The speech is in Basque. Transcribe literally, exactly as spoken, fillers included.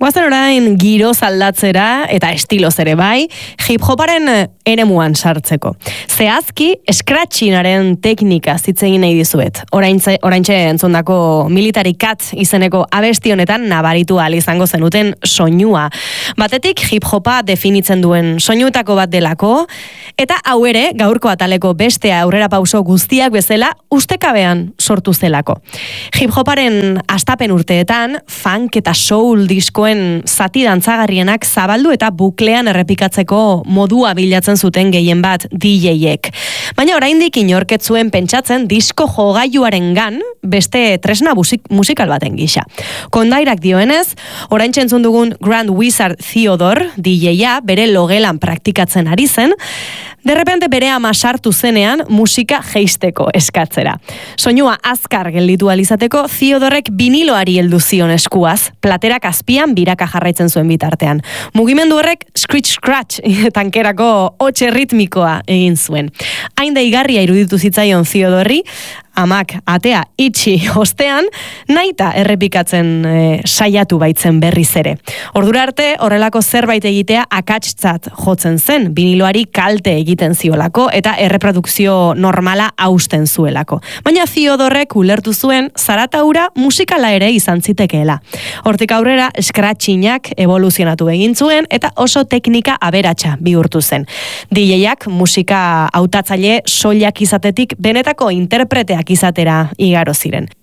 Guazen orain giro zaldatzera eta estiloz ere bai, hip-hoparen eremuan sartzeko. Zehazki, scratchinaren teknika zitzegin nahi dizuet. Oraintze, oraintxe entzundako Military Cat izeneko abesti honetan nabaritu ahal izango zenuten soinua. Batetik hip-hopa definitzen duen soinuetako bat delako, eta hau ere, gaurko ataleko beste aurrera pauso guztiak bezala ustekabean sortu zelako. Hip-hoparen astapen urteetan, funk eta soul diskoen zati dantzagarrienak zabaldu eta buklean errepikatzeko modua bilatzen zuten gehien bat D J-ek. Baina oraindik inork ez zuen pentsatzen disko jogailuarengan beste tresna musik, musikal baten gisa. Kondairak dioenez, oraintxe entzun dugun Grand Wizard Theodore D J-a bere logelan praktikatzen ari zen, derrepente bere ama sartu zenean musika jeisteko eskatzera. Soinua azkar gelditu alizateko, Theodorek biniloari heldu zion eskuaz, platerak azpian biraka jarraitzen zuen bitartean. Mugimendu horrek scratch-scratch tankerako hotxe ritmikoa egin zuen. Hain deigarria iruditu zitzaion Theodorri, amak atea itxi ostean, naita errepikatzen e, saiatu baitzen berriz ere. Ordura arte, horrelako zerbait egitea akatszat jotzen zen, biniloari kalte egiten ziolako eta erreprodukzio normala hausten zuelako. Baina Theodorrek ulertu zuen zarataura musikala ere izan zitekeela. Hortik aurrera, scratchinak evoluzionatu egin zuen eta oso teknika aberatsa bihurtu zen. D J-ak musika hautatzaile soilak izatetik benetako interpreteak izatera igaro ziren.